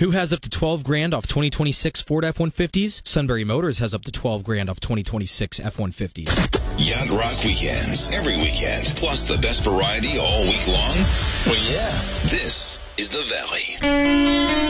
Who has up to $12,000 off 2026 Ford F-150s? Sunbury Motors has up to $12,000 off 2026 F-150s. Yacht Rock Weekends, every weekend, plus the best variety all week long? Well, yeah, this is the Valley.